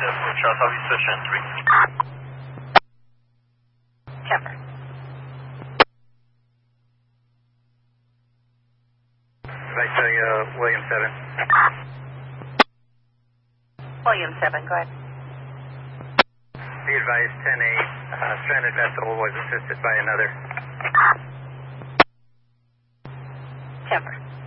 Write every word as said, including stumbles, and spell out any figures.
approach South Southeast Station three. Temper. Right to uh, William seven. William seven, go ahead. Be advised, ten eight, uh, stranded vessel was assisted by another. Temper.